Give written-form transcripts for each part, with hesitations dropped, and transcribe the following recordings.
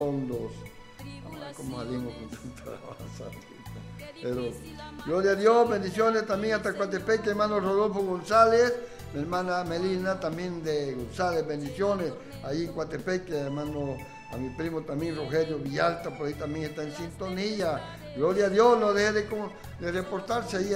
fondos. Como salimos con tanta alabanza. Pero gloria a Dios, bendiciones también hasta Coatepeque, hermano Rodolfo González, mi hermana Melina también de González, bendiciones ahí en Coatepeque, hermano, a mi primo también Rogelio Villalta, por ahí también está en sintonía. Gloria a Dios, no deje de reportarse ahí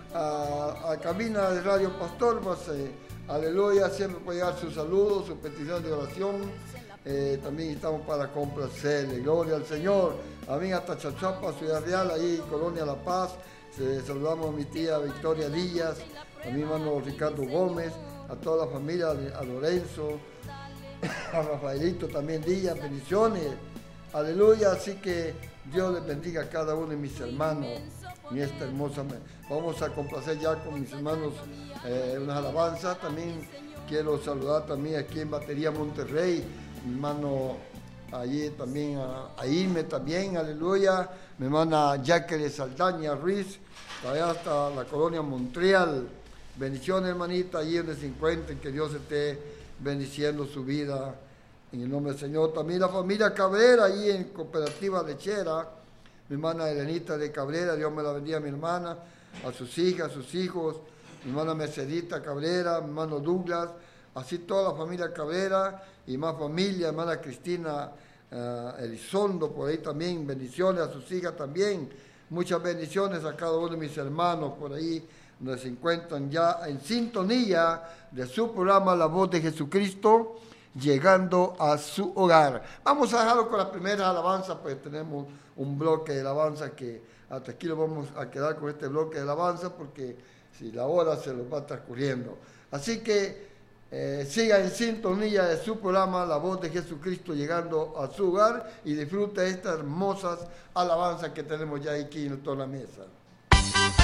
a cabina de Radio Pastor, pues, aleluya, siempre puede llegar sus saludos, sus peticiones de oración. También estamos para complacerle, gloria al Señor. A mí hasta Chachapa, Ciudad Real, ahí Colonia La Paz. Saludamos a mi tía Victoria Díaz, a mi hermano Ricardo Gómez, a toda la familia, a Lorenzo, a Rafaelito también Díaz, bendiciones, aleluya. Así que Dios les bendiga a cada uno de mis hermanos en esta hermosa. Vamos a complacer ya con mis hermanos unas alabanzas. También quiero saludar también aquí en Batería Monterrey, mi hermano allí también a Irme también, aleluya, mi hermana Jacqueline Saldaña Ruiz, allá hasta la colonia Montreal. Bendiciones, hermanita, allí donde se encuentren, que Dios esté bendiciendo su vida en el nombre del Señor. También la familia Cabrera, allí en Cooperativa Lechera, mi hermana Elenita de Cabrera, Dios me la bendiga, mi hermana, a sus hijas, a sus hijos, mi hermana Mercedita Cabrera, mi hermano Douglas, así toda la familia Cabrera y más familia, hermana Cristina Elizondo, por ahí también, bendiciones a sus hijas también, muchas bendiciones a cada uno de mis hermanos por ahí, donde se encuentran ya en sintonía de su programa La Voz de Jesucristo, llegando a su hogar. Vamos a dejarlo con la primera alabanza, pues tenemos un bloque de alabanza que hasta aquí lo vamos a quedar con este bloque de alabanza, porque si la hora se nos va transcurriendo. Así que siga en sintonía de su programa La Voz de Jesucristo, llegando a su hogar, y disfrute estas hermosas alabanzas que tenemos ya aquí en toda la mesa.